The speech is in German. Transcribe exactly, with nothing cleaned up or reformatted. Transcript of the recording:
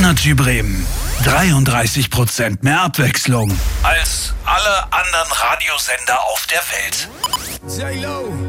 Energy Bremen. dreiunddreißig Prozent mehr Abwechslung als alle anderen Radiosender auf der Welt. J-Lo.